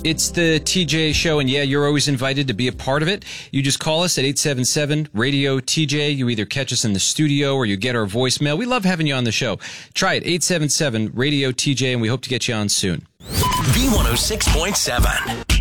It's the TJ Show, and yeah, you're always invited to be a part of it. You just call us at 877-RADIO-TJ. You either catch us in the studio or you get our voicemail. We love having you on the show. Try it, 877-RADIO-TJ, and we hope to get you on soon. B106.7.